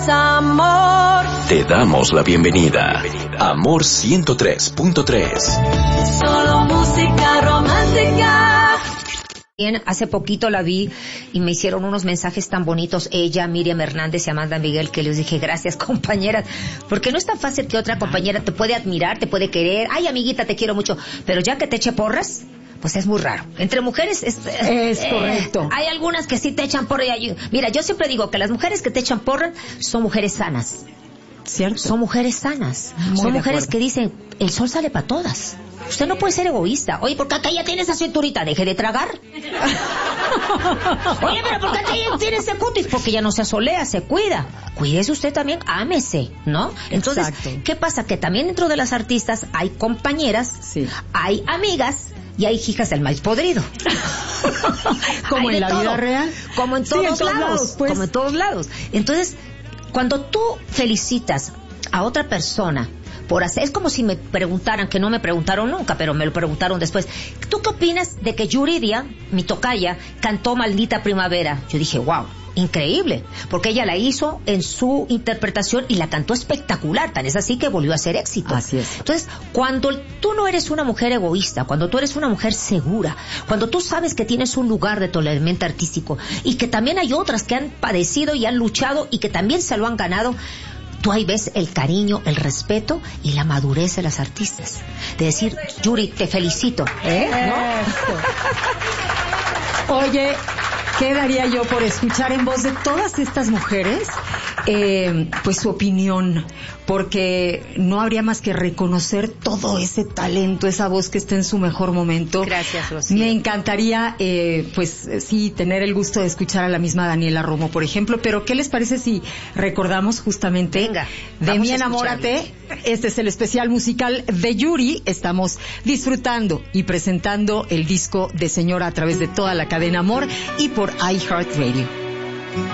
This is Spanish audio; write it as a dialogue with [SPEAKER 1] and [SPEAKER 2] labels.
[SPEAKER 1] Amor.
[SPEAKER 2] Te damos la bienvenida. Amor 103.3.
[SPEAKER 1] Solo música romántica.
[SPEAKER 3] Hace poquito la vi y me hicieron unos mensajes tan bonitos, ella, Miriam Hernández y Amanda Miguel, que les dije gracias, compañeras, porque no es tan fácil que otra compañera te puede admirar, te puede querer, ay amiguita te quiero mucho, pero ya que te eche porras, pues es muy raro. Entre mujeres es
[SPEAKER 4] correcto.
[SPEAKER 3] Hay algunas que sí te echan porras. Mira, yo siempre digo que las mujeres que te echan porras son mujeres sanas.
[SPEAKER 4] ¿Cierto?
[SPEAKER 3] Son mujeres sanas. Son mujeres que dicen, el sol sale para todas. Usted no puede ser egoísta. Oye, ¿por qué acá ya tiene esa cinturita? Deje de tragar. Oye, pero ¿por qué acá ya tiene ese cutis? Porque ya no se asolea, se cuida. Cuídese usted también, ámese, ¿no? Entonces,
[SPEAKER 4] exacto.
[SPEAKER 3] ¿Qué pasa? Que también dentro de las artistas hay compañeras,
[SPEAKER 4] sí,
[SPEAKER 3] hay amigas y hay hijas del maíz podrido.
[SPEAKER 4] Como en la vida real.
[SPEAKER 3] Como en todos lados.
[SPEAKER 4] Pues.
[SPEAKER 3] Como en todos lados. Entonces, cuando tú felicitas a otra persona por hacer, es como si me preguntaran, que no me preguntaron nunca, pero me lo preguntaron después, ¿tú qué opinas de que Yuridia, mi tocaya, cantó Maldita Primavera? Yo dije, wow, increíble, porque ella la hizo en su interpretación y la cantó espectacular, tan es así que volvió a ser éxito.
[SPEAKER 4] Así es.
[SPEAKER 3] Entonces, cuando tú no eres una mujer egoísta, cuando tú eres una mujer segura, cuando tú sabes que tienes un lugar de toleramiento artístico y que también hay otras que han padecido y han luchado y que también se lo han ganado, tú ahí ves el cariño, el respeto y la madurez de las artistas. De decir, Yuri, te felicito.
[SPEAKER 4] ¿No? Oye, ¿qué daría yo por escuchar en voz de todas estas mujeres, pues su opinión? Porque no habría más que reconocer todo ese talento, esa voz que está en su mejor momento.
[SPEAKER 3] Gracias, Rocío.
[SPEAKER 4] Me encantaría, pues sí, tener el gusto de escuchar a la misma Daniela Romo, por ejemplo. Pero ¿qué les parece si recordamos justamente de Mi Enamórate? Este es el especial musical de Yuri. Estamos disfrutando y presentando el disco de Señora a través de toda la cadena Amor y por iHeartRadio.